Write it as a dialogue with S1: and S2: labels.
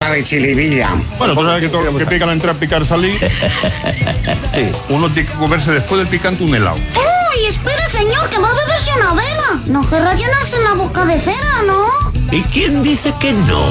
S1: lata de chiribilla.
S2: Bueno, tú sabes que todo lo que pica la entrada, picar salir.
S3: Sí.
S2: Uno tiene que comerse después del picante un helado.
S4: ¡Uy, espere, señor, que va a beberse una vela! No querrá llenarse en la boca de cera, ¿no?
S3: ¿Y quién dice que no?